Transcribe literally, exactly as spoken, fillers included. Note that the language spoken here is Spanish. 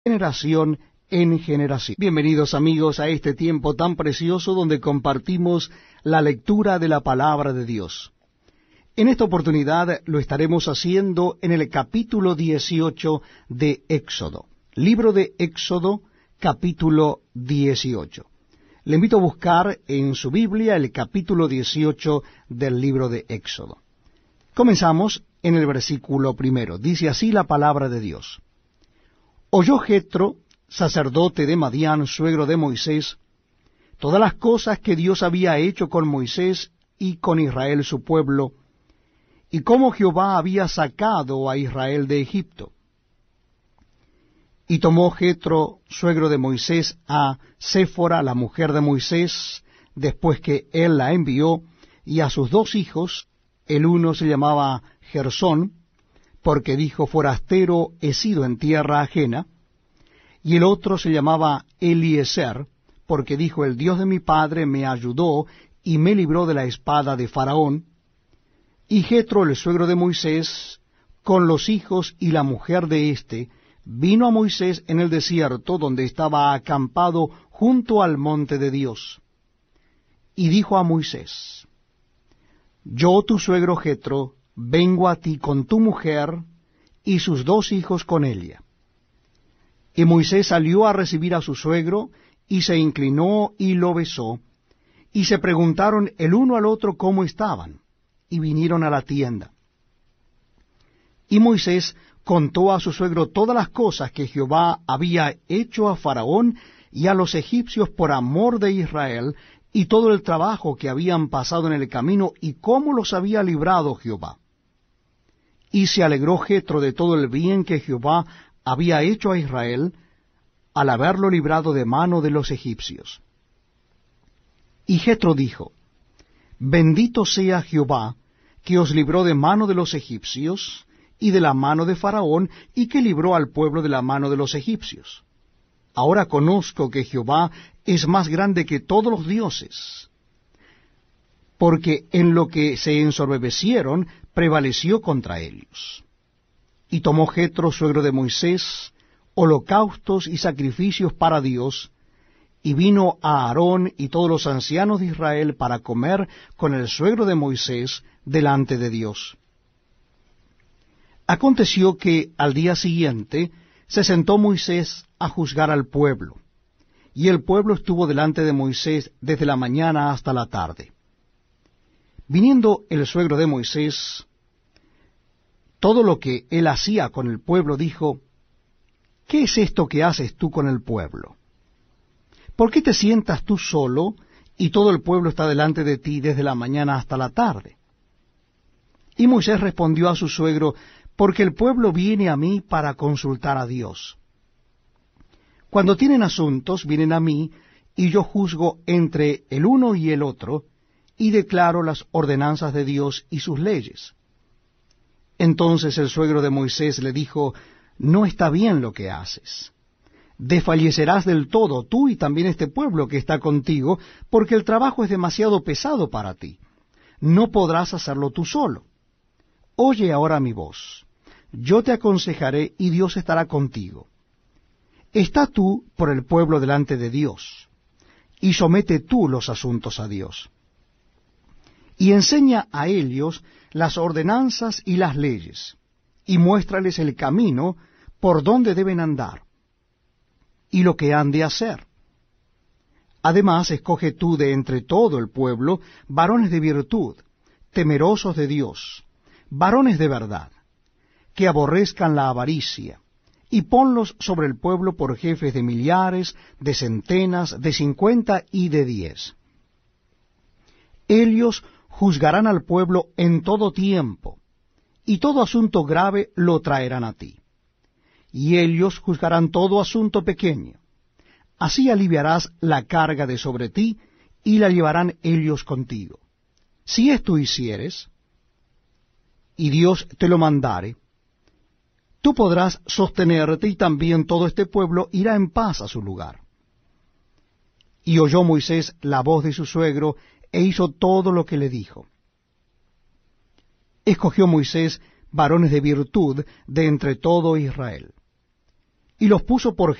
generación en generación. Bienvenidos amigos a este tiempo tan precioso donde compartimos la lectura de la palabra de Dios. En esta oportunidad lo estaremos haciendo en el capítulo dieciocho de Éxodo. Libro de Éxodo, capítulo dieciocho. Le invito a buscar en su Biblia el capítulo dieciocho del libro de Éxodo. Comenzamos en el versículo primero. Dice así la palabra de Dios. Oyó Jetro, sacerdote de Madián, suegro de Moisés, todas las cosas que Dios había hecho con Moisés y con Israel su pueblo, y cómo Jehová había sacado a Israel de Egipto. Y tomó Jetro, suegro de Moisés, a Séfora, la mujer de Moisés, después que él la envió, y a sus dos hijos. El uno se llamaba Gersón, porque dijo, forastero he sido en tierra ajena, y el otro se llamaba Eliezer, porque dijo, el Dios de mi padre me ayudó y me libró de la espada de Faraón. Y Jetro, el suegro de Moisés, con los hijos y la mujer de éste, vino a Moisés en el desierto, donde estaba acampado junto al monte de Dios. Y dijo a Moisés, yo, tu suegro Jetro, vengo a ti con tu mujer y sus dos hijos con ella. Y Moisés salió a recibir a su suegro, y se inclinó y lo besó, y se preguntaron el uno al otro cómo estaban, y vinieron a la tienda. Y Moisés contó a su suegro todas las cosas que Jehová había hecho a Faraón y a los egipcios por amor de Israel, y todo el trabajo que habían pasado en el camino, y cómo los había librado Jehová. Y se alegró Jetro de todo el bien que Jehová había hecho a Israel, al haberlo librado de mano de los egipcios. Y Jetro dijo, bendito sea Jehová, que os libró de mano de los egipcios, y de la mano de Faraón, y que libró al pueblo de la mano de los egipcios. Ahora conozco que Jehová es más grande que todos los dioses, porque en lo que se ensoberbecieron, prevaleció contra ellos. Y tomó Jetro, suegro de Moisés, holocaustos y sacrificios para Dios, y vino a Aarón y todos los ancianos de Israel para comer con el suegro de Moisés delante de Dios. Aconteció que al día siguiente se sentó Moisés a juzgar al pueblo, y el pueblo estuvo delante de Moisés desde la mañana hasta la tarde. Viniendo el suegro de Moisés, todo lo que él hacía con el pueblo, dijo, ¿qué es esto que haces tú con el pueblo? ¿Por qué te sientas tú solo y todo el pueblo está delante de ti desde la mañana hasta la tarde? Y Moisés respondió a su suegro, porque el pueblo viene a mí para consultar a Dios. Cuando tienen asuntos, vienen a mí, y yo juzgo entre el uno y el otro, y declaro las ordenanzas de Dios y sus leyes. Entonces el suegro de Moisés le dijo, no está bien lo que haces. Desfallecerás del todo, tú y también este pueblo que está contigo, porque el trabajo es demasiado pesado para ti. No podrás hacerlo tú solo. Oye ahora mi voz. Yo te aconsejaré y Dios estará contigo. Está tú por el pueblo delante de Dios, y somete tú los asuntos a Dios. Y enseña a ellos las ordenanzas y las leyes, y muéstrales el camino por donde deben andar, y lo que han de hacer. Además, escoge tú de entre todo el pueblo varones de virtud, temerosos de Dios, varones de verdad, que aborrezcan la avaricia, y ponlos sobre el pueblo por jefes de millares, de centenas, de cincuenta y de diez. Ellos juzgarán al pueblo en todo tiempo, y todo asunto grave lo traerán a ti. Y ellos juzgarán todo asunto pequeño. Así aliviarás la carga de sobre ti, y la llevarán ellos contigo. Si esto hicieres, y Dios te lo mandare, tú podrás sostenerte, y también todo este pueblo irá en paz a su lugar. Y oyó Moisés la voz de su suegro, e hizo todo lo que le dijo. Escogió Moisés varones de virtud de entre todo Israel. y los puso por